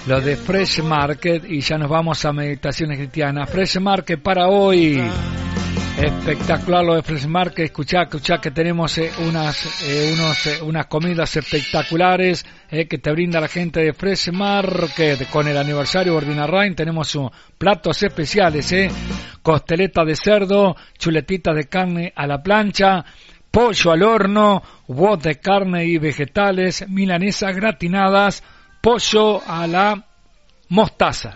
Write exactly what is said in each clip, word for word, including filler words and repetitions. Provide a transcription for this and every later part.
lo de Fresh Market y ya nos vamos a Meditaciones Cristianas. Fresh Market para hoy. Espectacular lo de Fresh Market. Escuchá, escuchá que tenemos eh, unas eh, unos eh, unas comidas espectaculares eh, que te brinda la gente de Fresh Market con el aniversario de Ordina Rain. Tenemos uh, platos especiales, eh, costeleta de cerdo, chuletitas de carne a la plancha, pollo al horno, huevos de carne y vegetales, milanesas gratinadas, pollo a la mostaza.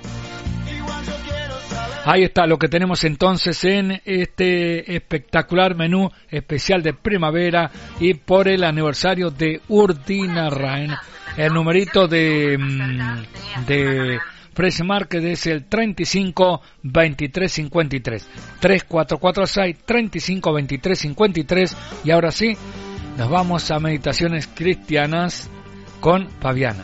Ahí está lo que tenemos entonces en este espectacular menú especial de primavera y por el aniversario de Ordina Rain. El numerito de, de Fresh Market es el treinta y cinco veintitrés cincuenta y tres. tres cuatro cuatro seis treinta y cinco veintitrés cincuenta y tres. Y ahora sí, nos vamos a Meditaciones Cristianas con Fabiana.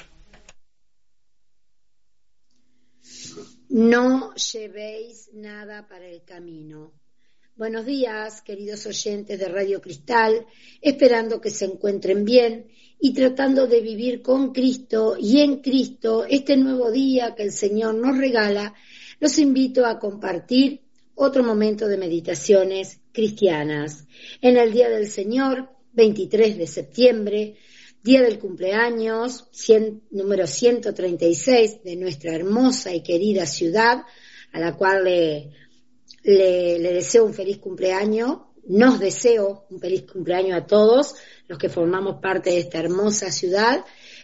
No llevéis nada para el camino. Buenos días, queridos oyentes de Radio Cristal, esperando que se encuentren bien y tratando de vivir con Cristo y en Cristo este nuevo día que el Señor nos regala. Los invito a compartir otro momento de meditaciones cristianas. En el Día del Señor, veintitrés de septiembre, día del cumpleaños, cien, número ciento treinta y seis de nuestra hermosa y querida ciudad, a la cual le, le, le deseo un feliz cumpleaños. Nos deseo un feliz cumpleaños a todos los que formamos parte de esta hermosa ciudad.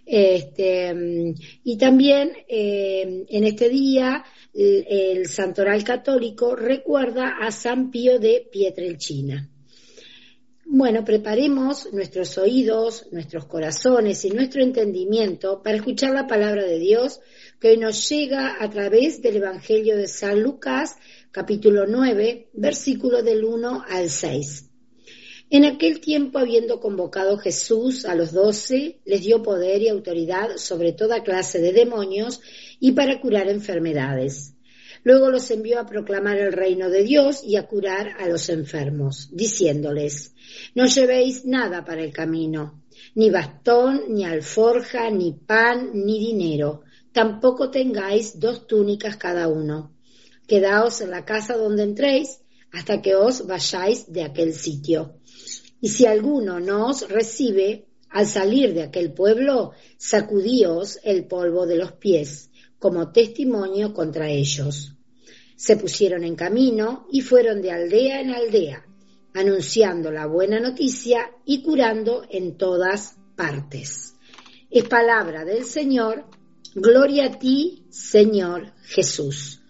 Este, y también eh, en este día el, el Santoral Católico recuerda a San Pío de Pietrelcina. Bueno, preparemos nuestros oídos, nuestros corazones y nuestro entendimiento para escuchar la palabra de Dios que hoy nos llega a través del Evangelio de San Lucas, capítulo nueve, versículo del uno al seis. En aquel tiempo, habiendo convocado Jesús a los doce, les dio poder y autoridad sobre toda clase de demonios y para curar enfermedades. Luego los envió a proclamar el reino de Dios y a curar a los enfermos, diciéndoles: no llevéis nada para el camino, ni bastón, ni alforja, ni pan, ni dinero. Tampoco tengáis dos túnicas cada uno. Quedaos en la casa donde entréis hasta que os vayáis de aquel sitio. Y si alguno no os recibe, al salir de aquel pueblo, sacudíos el polvo de los pies, como testimonio contra ellos. Se pusieron en camino y fueron de aldea en aldea, anunciando la buena noticia y curando en todas partes. Es palabra del Señor. Gloria a ti, Señor Jesús.